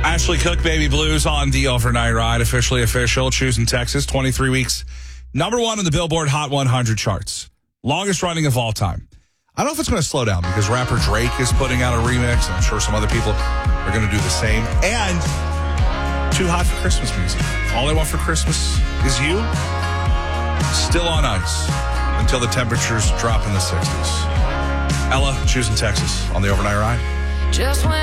Ashley Cook, Baby Blues on the Overnight Ride, officially official. Choosing Texas, 23 weeks. Number one in the Billboard Hot 100 charts. Longest running of all time. I don't know if it's going to slow down because rapper Drake is putting out a remix. I'm sure some other people are going to do the same. And too hot for Christmas music. All I want for Christmas is you. Still on ice until the temperatures drop in the 60s. Ella, Choosing Texas on the Overnight Ride. Just when